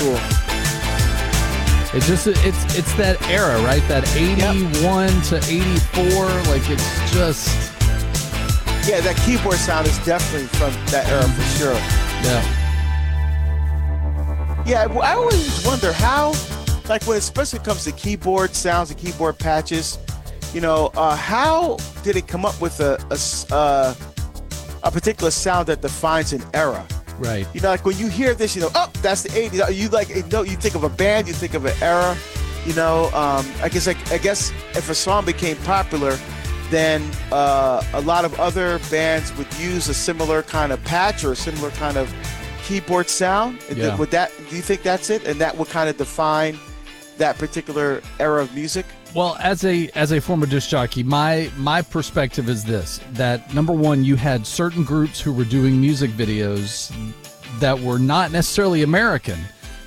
cool. It's that era, right? That 81 to 84, like it's just... Yeah, that keyboard sound is definitely from that era for sure. Yeah. Yeah, I always wonder how, like when it especially comes to keyboard sounds and keyboard patches, how did it come up with a particular sound that defines an era? Right. Like when you hear this, that's the 80s. You think of a band, you think of an era. I guess if a song became popular, then a lot of other bands would use a similar kind of patch or a similar kind of keyboard sound. Yeah. Do you think that's it? And that would kind of define that particular era of music? Well, as a former disc jockey, my perspective is this: that number one, you had certain groups who were doing music videos that were not necessarily American.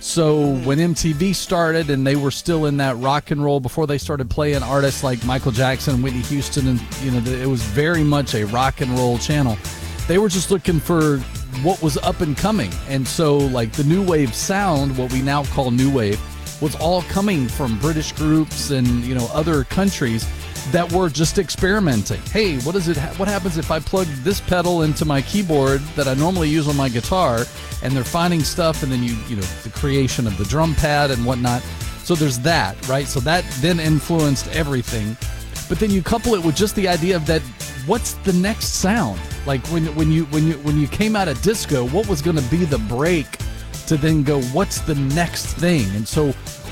So when MTV started and they were still in that rock and roll, before they started playing artists like Michael Jackson and Whitney Houston, and it was very much a rock and roll channel. They were just looking for what was up and coming, and so like the new wave sound, what we now call new wave, was all coming from British groups and other countries that were just experimenting. Hey, what happens if I plug this pedal into my keyboard that I normally use on my guitar? And they're finding stuff, and then the creation of the drum pad and whatnot. So there's that, right? So that then influenced everything. But then you couple it with just the idea of that, what's the next sound? Like when you came out of disco, what was going to be the break to then go, what's the next thing? And so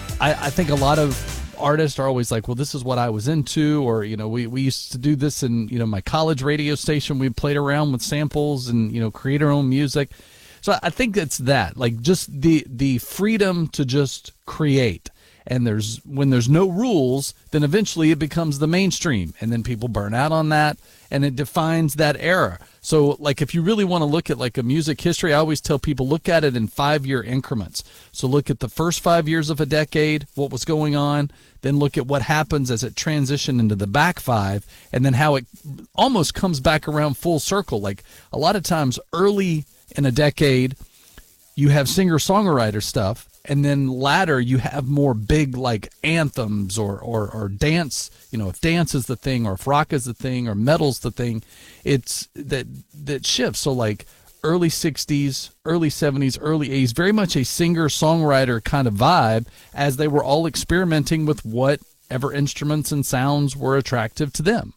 I think a lot of artists are always like, well, this is what I was into, or we used to do this in my college radio station. We played around with samples and create our own music. So I think it's that, like just the freedom to just create. And when there's no rules, then eventually it becomes the mainstream, and then people burn out on that, and it defines that era. So like if you really want to look at like a music history, I always tell people, look at it in 5-year increments. So look at the first 5 years of a decade, what was going on, then look at what happens as it transitioned into the back 5, and then how it almost comes back around full circle. Like a lot of times early in a decade, you have singer-songwriter stuff, and then latter you have more big like anthems or dance. If dance is the thing, or if rock is the thing, or metal's the thing, it's that shifts. So like early 60s, early 70s, early 80s, very much a singer-songwriter kind of vibe, as they were all experimenting with whatever instruments and sounds were attractive to them.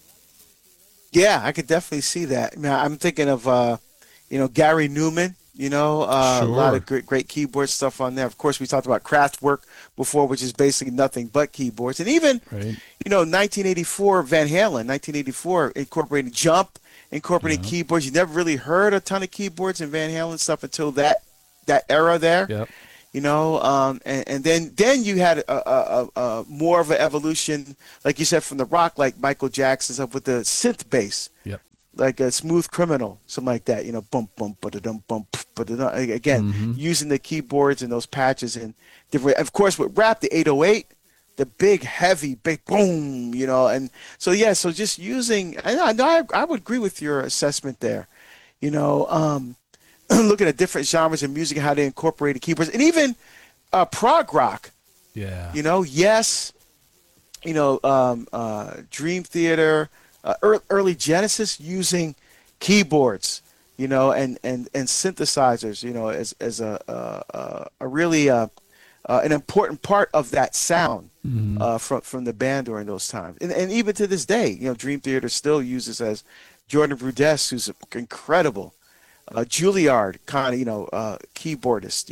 Yeah, I could definitely see that. I'm thinking of Gary Newman. Sure. A lot of great keyboard stuff on there. Of course, we talked about Kraftwerk before, which is basically nothing but keyboards. And even, 1984, Van Halen, 1984, incorporated Jump, incorporated keyboards. You never really heard a ton of keyboards in Van Halen stuff until that era there. Yep. And then you had a more of an evolution, like you said, from the rock, like Michael Jackson stuff with the synth bass. Yep. Like a Smooth Criminal, something like that, bump, ba-da-dum, bump, ba-da-dum. Again, using the keyboards and those patches and different. Of course, with rap, the 808, the big, heavy, big boom, and so so just using. I would agree with your assessment there, looking at different genres of music, how they incorporated keyboards, and even prog rock. Yeah. Yes. Dream Theater. Early Genesis using keyboards, and synthesizers, as a really an important part of that sound from the band during those times, and even to this day, Dream Theater still uses as Jordan Rudess, who's incredible, Juilliard kind of keyboardist,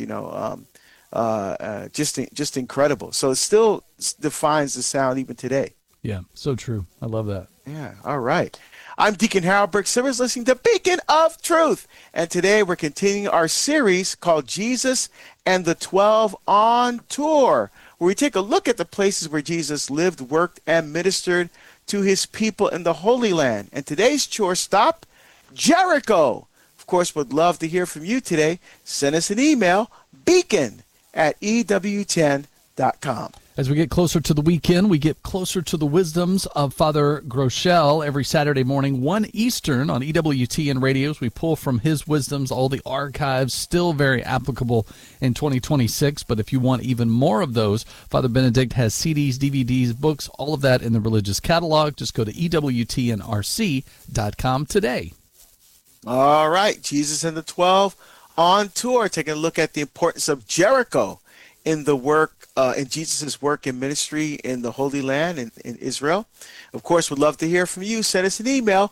just incredible. So it still defines the sound even today. Yeah, so true. I love that. Yeah, all right. I'm Deacon Harold Burke Simmons, listening to Beacon of Truth. And today we're continuing our series called Jesus and the 12 on Tour, where we take a look at the places where Jesus lived, worked, and ministered to his people in the Holy Land. And today's tour stop, Jericho. Of course, would love to hear from you today. Send us an email, beacon@ew10.com. As we get closer to the weekend, we get closer to the wisdoms of Father Groeschel every Saturday morning, 1 Eastern on EWTN radios. We pull from his wisdoms, all the archives, still very applicable in 2026. But if you want even more of those, Father Benedict has CDs, DVDs, books, all of that in the religious catalog. Just go to EWTNRC.com today. All right, Jesus and the 12 on tour, taking a look at the importance of Jericho in the work, in Jesus' work and ministry in the Holy Land in Israel. Of course, we'd love to hear from you. Send us an email,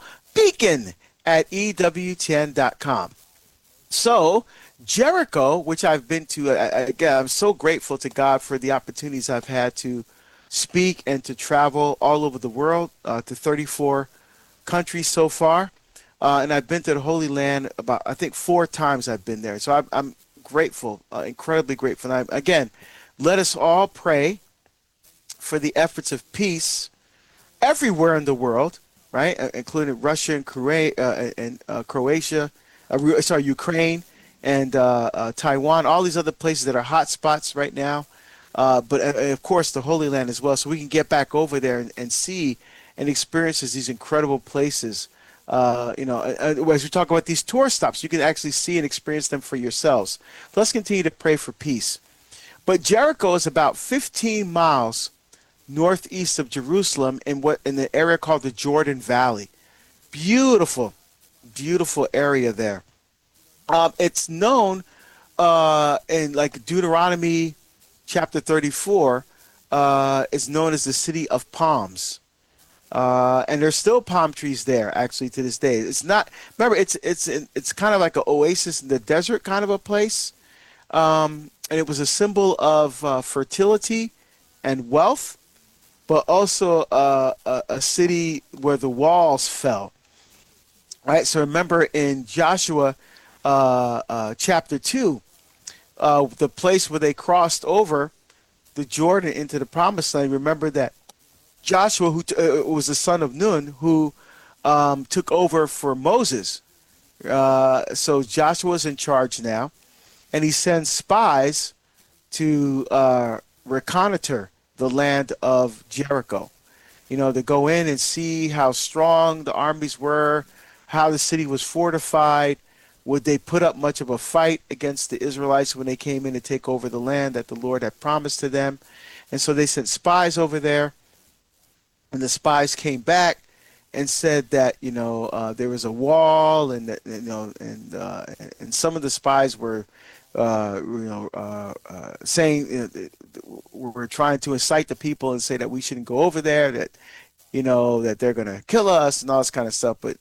beacon@ewtn.com. So, Jericho, which I've been to, again, I'm so grateful to God for the opportunities I've had to speak and to travel all over the world, to 34 countries so far. And I've been to the Holy Land about, I think, 4 times I've been there. So I'm grateful, incredibly grateful. And again, let us all pray for the efforts of peace everywhere in the world, right? Including Russia and Croatia, Ukraine and Taiwan, all these other places that are hot spots right now. But of course, the Holy Land as well. So we can get back over there and see and experience these incredible places. As we talk about these tour stops, you can actually see and experience them for yourselves. Let's continue to pray for peace. But Jericho is about 15 miles northeast of Jerusalem in the area called the Jordan Valley. Beautiful, beautiful area there. It's known in like Deuteronomy chapter 34 is known as the city of palms. And there's still palm trees there actually to this day. It's not, remember, it's kind of like an oasis in the desert kind of a place. And it was a symbol of fertility and wealth, but also a city where the walls fell. Right. So remember in Joshua chapter 2, the place where they crossed over the Jordan into the promised land. Remember that Joshua, who was the son of Nun, who took over for Moses. So Joshua's in charge now, and he sends spies to reconnoiter the land of Jericho. To go in and see how strong the armies were, how the city was fortified. Would they put up much of a fight against the Israelites when they came in to take over the land that the Lord had promised to them? And so they sent spies over there. And the spies came back and said that there was a wall, and that, and some of the spies were saying we're trying to incite the people and say that we shouldn't go over there, that that they're going to kill us and all this kind of stuff. But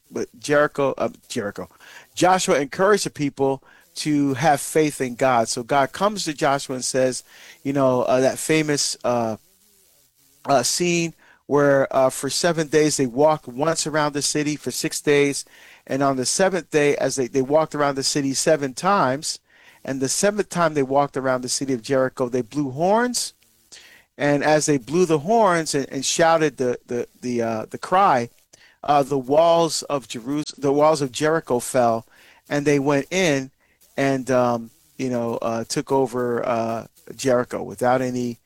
Joshua encouraged the people to have faith in God. So God comes to Joshua and says, that famous scene where for 7 days they walked once around the city for 6 days. And on the 7th day, as they walked around the city 7 times, and the 7th time they walked around the city of Jericho, they blew horns. And as they blew the horns and shouted the cry, the walls of Jericho fell, and they went in and took over Jericho without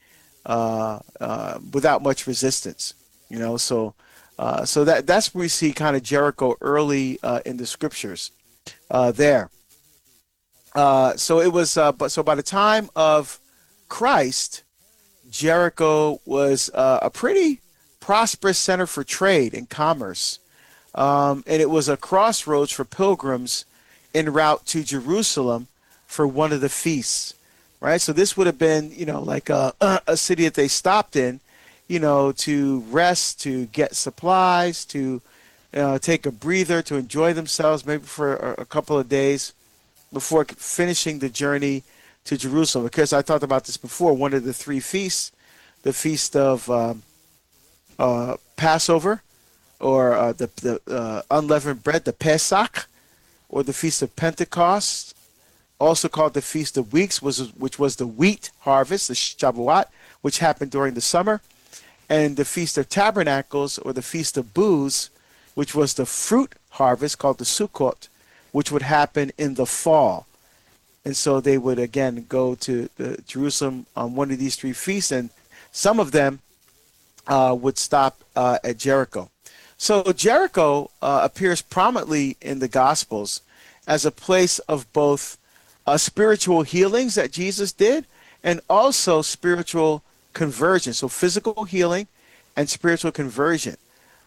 much resistance. So that's where we see kind of Jericho early in the scriptures there. So it was, so by the time of Christ, Jericho was a pretty prosperous center for trade and commerce. And it was a crossroads for pilgrims en route to Jerusalem for one of the feasts, right? So this would have been, like a city that they stopped in, to rest, to get supplies, to take a breather, to enjoy themselves maybe for a couple of days before finishing the journey to Jerusalem. Because I talked about this before, one of the 3 feasts, the feast of Passover, or the unleavened bread, the Pesach, or the feast of Pentecost, also called the Feast of Weeks, which was the wheat harvest, the Shavuot, which happened during the summer, and the Feast of Tabernacles, or the Feast of Booths, which was the fruit harvest, called the Sukkot, which would happen in the fall. And so they would again go to Jerusalem on one of these 3 feasts and Some of them would stop at Jericho. So Jericho appears prominently in the Gospels as a place of both spiritual healings that Jesus did and also spiritual conversion. So physical healing and spiritual conversion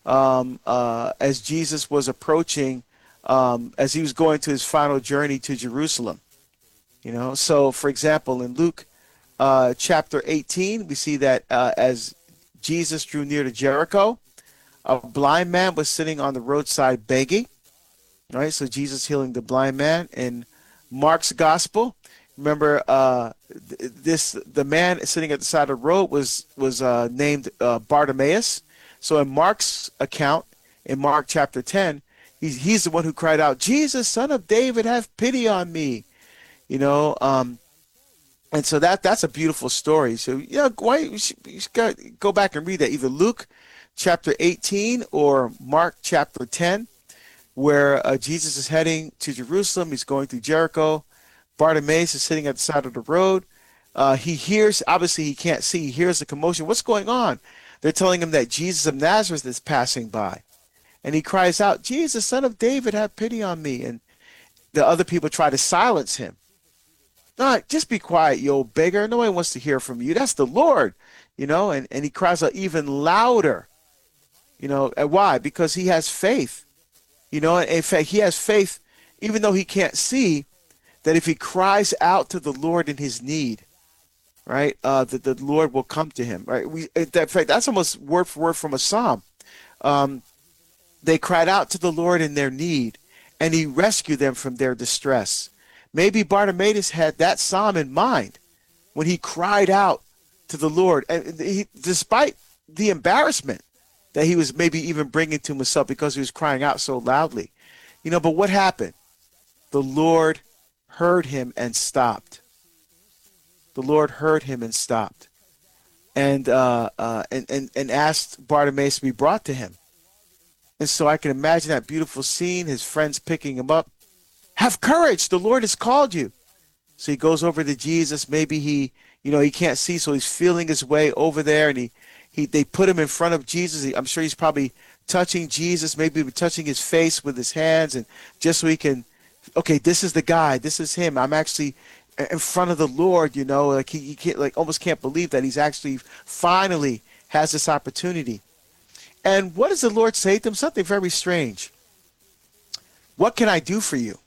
as Jesus was approaching, as he was going to his final journey to Jerusalem. So for example, in Luke chapter 18, we see that as Jesus drew near to Jericho, a blind man was sitting on the roadside begging. Right, so Jesus healing the blind man. In Mark's gospel, remember the man sitting at the side of the road was named Bartimaeus. So in Mark's account, in Mark chapter 10, he's the one who cried out, "Jesus, Son of David, have pity on me." And so that's a beautiful story. So why you should go back and read that, either Luke chapter 18 or Mark chapter 10, where Jesus is heading to Jerusalem. He's going through Jericho. Bartimaeus is sitting at the side of the road. He hears, obviously he can't see, he hears the commotion. What's going on? They're telling him that Jesus of Nazareth is passing by. And he cries out, "Jesus, Son of David, have pity on me." And the other people try to silence him. "No, just be quiet, you old beggar. Nobody wants to hear from you. That's the Lord." And he cries out even louder. Why? Because he has faith. In fact, he has faith, even though he can't see, that if he cries out to the Lord in his need, right, that the Lord will come to him, right? In fact, that's almost word for word from a psalm. They cried out to the Lord in their need, and he rescued them from their distress. Maybe Bartimaeus had that psalm in mind when he cried out to the Lord, and despite the embarrassment that he was maybe even bringing to himself because he was crying out so loudly. But what happened? The Lord heard him and stopped. The Lord heard him and stopped. And asked Bartimaeus to be brought to him. And so I can imagine that beautiful scene, his friends picking him up. "Have courage, the Lord has called you." So he goes over to Jesus. Maybe he can't see, so he's feeling his way over there, and they put him in front of Jesus. I'm sure he's probably touching Jesus, maybe touching his face with his hands, and just so he can, okay, this is the guy, this is him. I'm actually in front of the Lord, like he can't, like almost can't believe that he's actually finally has this opportunity. And what does the Lord say to him? Something very strange. "What can I do for you?"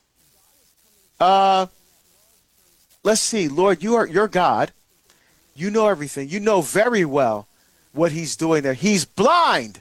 Let's see, Lord, you're God. You know everything. You know very well what he's doing there. He's blind.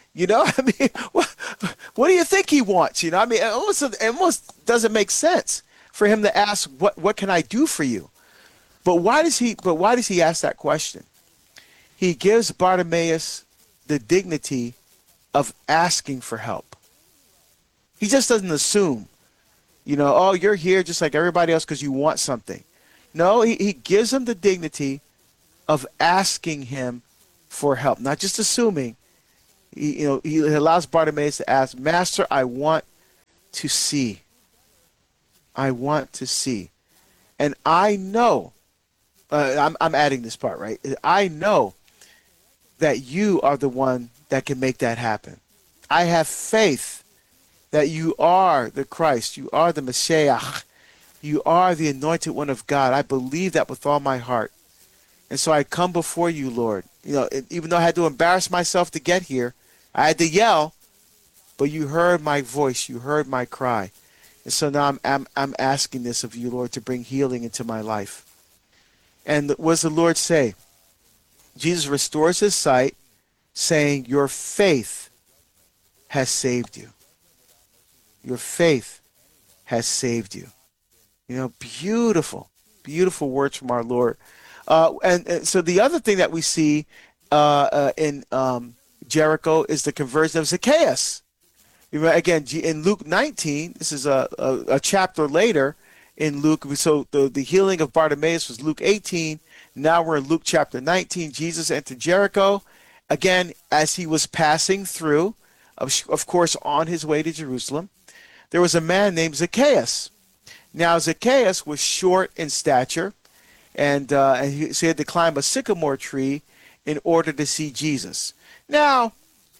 What do you think he wants? It almost doesn't make sense for him to ask, what can I do for you? But why does he ask that question? He gives Bartimaeus the dignity of asking for help. He just doesn't assume, "Oh, you're here just like everybody else because you want something." No, he gives him the dignity of asking him for help, not just assuming. He allows Bartimaeus to ask, "Master, I want to see. I want to see. And I know," I'm adding this part, right? "I know that you are the one that can make that happen. I have faith that you are the Christ. You are the Messiah. You are the anointed one of God. I believe that with all my heart. And so I come before you, Lord. Even though I had to embarrass myself to get here, I had to yell, but you heard my voice. You heard my cry. And so now I'm asking this of you, Lord, to bring healing into my life." And what does the Lord say? Jesus restores his sight, saying, "Your faith has saved you. Your faith has saved you." Beautiful, beautiful words from our Lord. And so the other thing that we see in Jericho is the conversion of Zacchaeus. Again, in Luke 19, this is a chapter later in Luke. So the healing of Bartimaeus was Luke 18. Now we're in Luke chapter 19. Jesus entered Jericho. Again, as he was passing through, of course, on his way to Jerusalem, there was a man named Zacchaeus. Now, Zacchaeus was short in stature, and so he had to climb a sycamore tree in order to see Jesus. Now,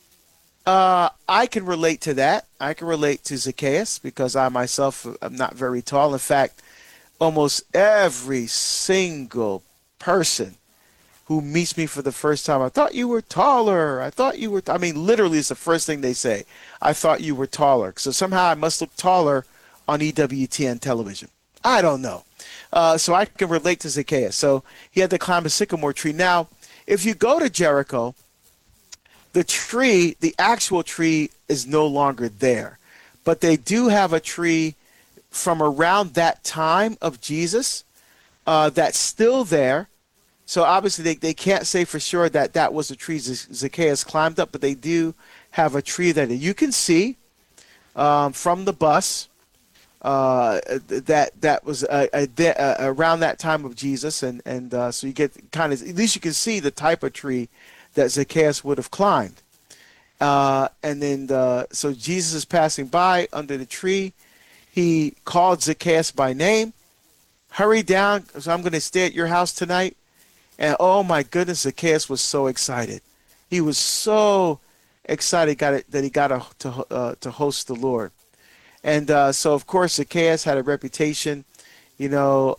I can relate to that. I can relate to Zacchaeus because I myself am not very tall. In fact, almost every single person who meets me for the first time, I thought you were taller. I thought you were, I mean, literally it's the first thing they say. I thought you were taller. So somehow I must look taller on EWTN television. I don't know. So I can relate to Zacchaeus. So he had to climb a sycamore tree. Now, if you go to Jericho, the tree, the actual tree is no longer there. But they do have a tree from around that time of Jesus that's still there. So obviously they can't say for sure that that was the tree Zacchaeus climbed up, but they do have a tree that you can see from the bus that was around that time of Jesus, and so you get kind of, at least you can see the type of tree that Zacchaeus would have climbed. And then so Jesus is passing by under the tree. He called Zacchaeus by name. Hurry down, because I'm going to stay at your house tonight. And oh my goodness, Zacchaeus was so excited. He was so excited that he got to host the Lord. And so of course Zacchaeus had a reputation, for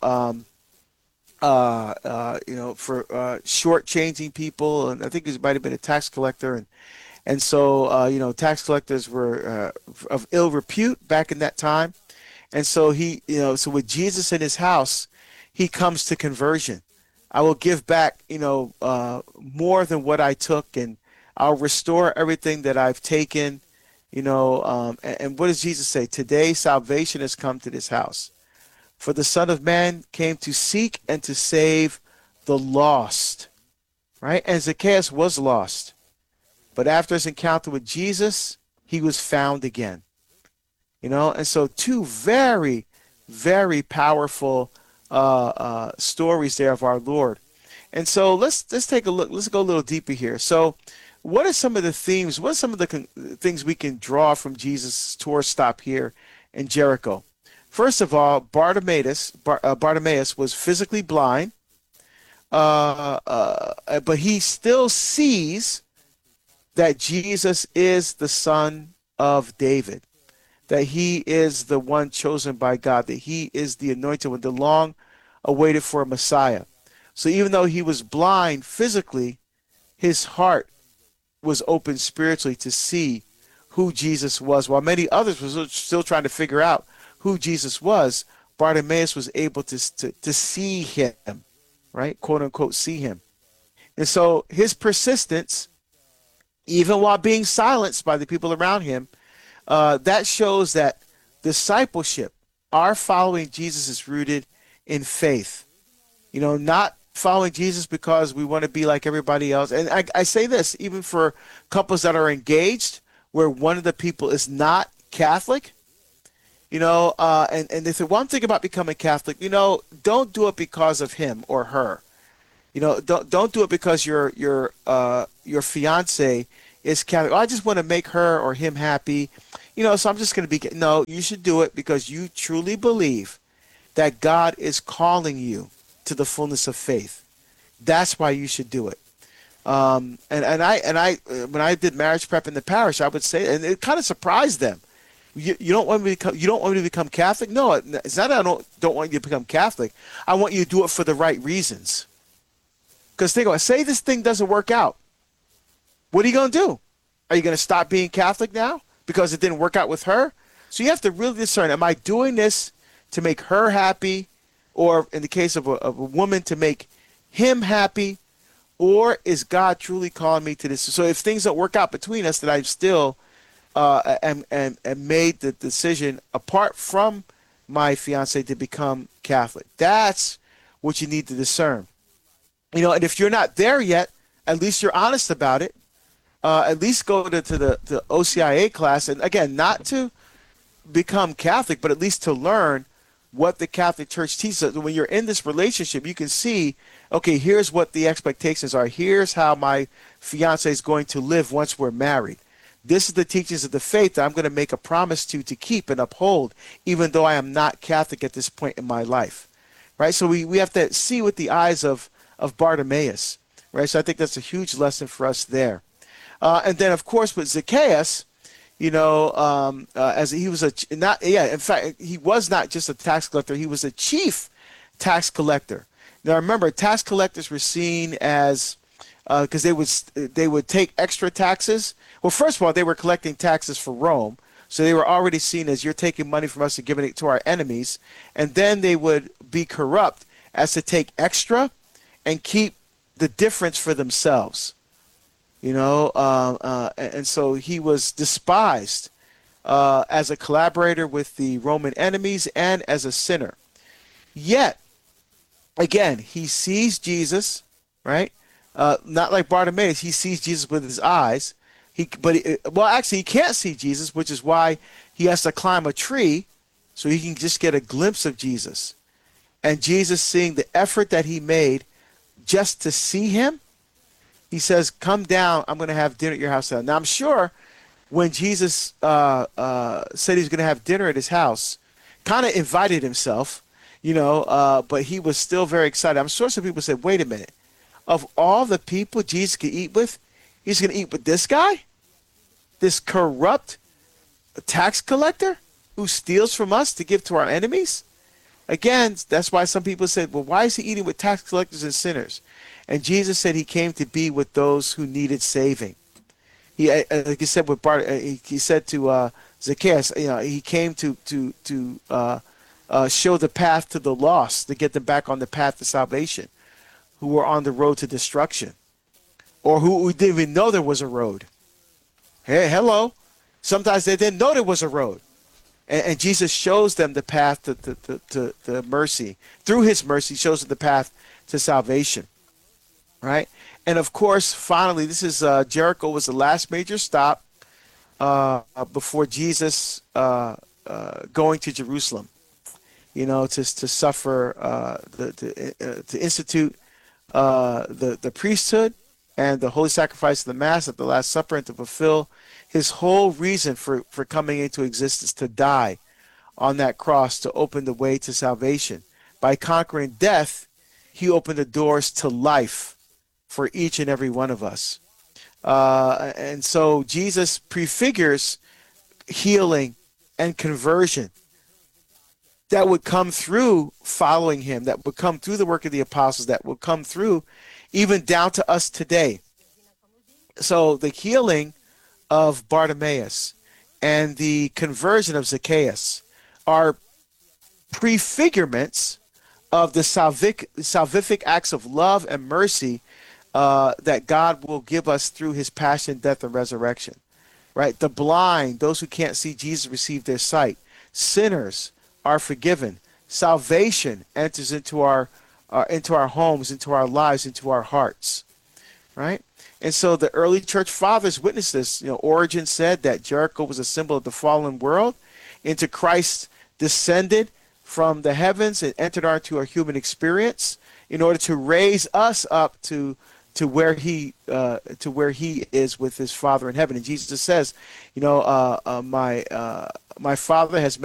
shortchanging people, and I think he might have been a tax collector, and so tax collectors were of ill repute back in that time. And so so with Jesus in his house, he comes to conversion. I will give back, more than what I took, and I'll restore everything that I've taken, and what does Jesus say? Today salvation has come to this house. For the Son of Man came to seek and to save the lost, right? And Zacchaeus was lost. But after his encounter with Jesus, he was found again. And so two very, very powerful stories there of our Lord. And so let's take a look. Let's go a little deeper here. So what are some of the themes? What are some of the things we can draw from Jesus' tour stop here in Jericho? First of all, Bartimaeus was physically blind, but he still sees that Jesus is the Son of David, that he is the one chosen by God, that he is the anointed one, the long awaited for Messiah. So even though he was blind physically, his heart was open spiritually to see who Jesus was. While many others were still trying to figure out who Jesus was, Bartimaeus was able to see him, right? Quote unquote, see him. And so his persistence, even while being silenced by the people around him, that shows that discipleship, our following Jesus, is rooted in faith. Not following Jesus because we want to be like everybody else. And I say this even for couples that are engaged, where one of the people is not Catholic, and they say, well, I'm thinking about becoming Catholic. Don't do it because of him or her. Don't do it because your fiance is Catholic. Oh, I just want to make her or him happy. So I'm just going to be. No, you should do it because you truly believe that God is calling you to the fullness of faith. That's why you should do it. And I when I did marriage prep in the parish, I would say, and it kind of surprised them. You don't want me to become Catholic? No, it's not that I don't want you to become Catholic. I want you to do it for the right reasons. Because think about it, say this thing doesn't work out. What are you going to do? Are you going to stop being Catholic now because it didn't work out with her? So you have to really discern, am I doing this to make her happy, or in the case of a woman, to make him happy, or is God truly calling me to this? So if things don't work out between us, that I've still and made the decision apart from my fiance to become Catholic. That's what you need to discern. And if you're not there yet, at least you're honest about it. At least go to the OCIA class, and again, not to become Catholic, but at least to learn what the Catholic Church teaches. When you're in this relationship, you can see, okay, here's what the expectations are. Here's how my fiance is going to live once we're married. This is the teachings of the faith that I'm going to make a promise to keep and uphold, even though I am not Catholic at this point in my life, right? So we have to see with the eyes of Bartimaeus, right? So I think that's a huge lesson for us there. And then, of course, with Zacchaeus, as he was in fact, he was not just a tax collector, he was a chief tax collector. Now, remember, tax collectors were seen as, because they would take extra taxes. Well, first of all, they were collecting taxes for Rome, so they were already seen as, you're taking money from us and giving it to our enemies. And then they would be corrupt as to take extra and keep the difference for themselves. And so he was despised as a collaborator with the Roman enemies and as a sinner. Yet, again, he sees Jesus, right? Not like Bartimaeus, he sees Jesus with his eyes. Actually, he can't see Jesus, which is why he has to climb a tree so he can just get a glimpse of Jesus. And Jesus, seeing the effort that he made just to see him, he says, "Come down, I'm going to have dinner at your house." Now, I'm sure when Jesus said he was going to have dinner at his house, kind of invited himself, but he was still very excited. I'm sure some people said, wait a minute, of all the people Jesus could eat with, he's going to eat with this guy? This corrupt tax collector who steals from us to give to our enemies? Again, that's why some people said, well, why is he eating with tax collectors and sinners? And Jesus said he came to be with those who needed saving. He, like he said with he said to Zacchaeus, he came to show the path to the lost, to get them back on the path to salvation, who were on the road to destruction, or who didn't even know there was a road. Hey, hello. Sometimes they didn't know there was a road. And Jesus shows them the path to mercy. Through his mercy, shows them the path to salvation. Right? And of course, finally, this is Jericho was the last major stop before Jesus going to Jerusalem, to suffer, to institute the priesthood and the holy sacrifice of the Mass at the Last Supper, and to fulfill his whole reason for coming into existence, to die on that cross, to open the way to salvation. By conquering death, he opened the doors to life for each and every one of us. And so Jesus prefigures healing and conversion that would come through following him, that would come through the work of the apostles, that will come through even down to us today. So the healing of Bartimaeus and the conversion of Zacchaeus are prefigurements of the salvific acts of love and mercy that God will give us through his passion, death, and resurrection. Right? The blind, those who can't see Jesus, receive their sight. Sinners are forgiven. Salvation enters into our homes, into our lives, into our hearts. Right? And so the early church fathers witnessed this. Origen said that Jericho was a symbol of the fallen world. Into Christ descended from the heavens and entered onto our human experience in order to raise us up to where he is with his Father in heaven. And Jesus says, my Father has